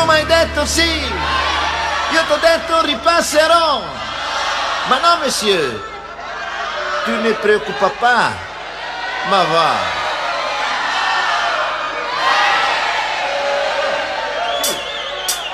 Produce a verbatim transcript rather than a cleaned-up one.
Tu mi hai detto sì, io t'ho detto ripasserò. Ma no, monsieur, tu ne preoccupa pas. Ma va.